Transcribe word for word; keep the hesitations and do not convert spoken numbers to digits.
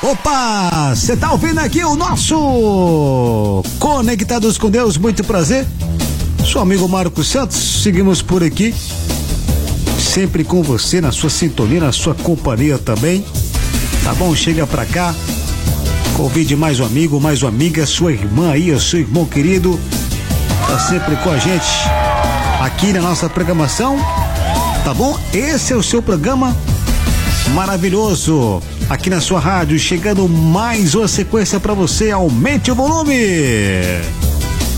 Opa, você tá ouvindo aqui o nosso Conectados com Deus, muito prazer. Sou amigo Marco Santos, seguimos por aqui, sempre com você, na sua sintonia, na sua companhia também, tá bom? Chega pra cá, convide mais um amigo, mais uma amiga, sua irmã aí, seu irmão querido, tá sempre com a gente aqui na nossa programação, tá bom? Esse é o seu programa maravilhoso, aqui na sua rádio, chegando mais uma sequência pra você, aumente o volume.